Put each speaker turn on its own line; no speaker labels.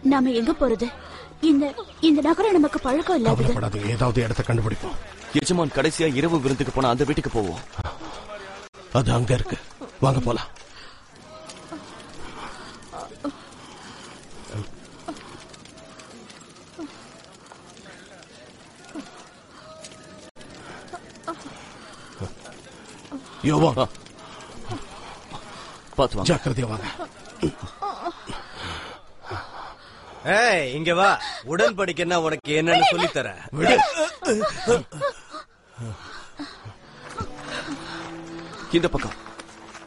நாம எங்க போறது? இந்த இந்த நகரம் நமக்கு பழக்கம் இல்லாதது.
ஏதாவது இடத்த கண்டுபிடிப்போம்.
எஜமான் கடைசியா இரவு விருந்துக்கு போனா அந்த வீட்டுக்கு போவோம்.
அது அங்க இருக்கு, வாங்க போலாம். யோவா,
பாத்து வாங்க.
ஜாக்கிரதையா வாங்க.
இங்க வா, உடன்படிக்கைன்னா உனக்கு என்னன்னு சொல்லித்தர.
இந்த பக்கம்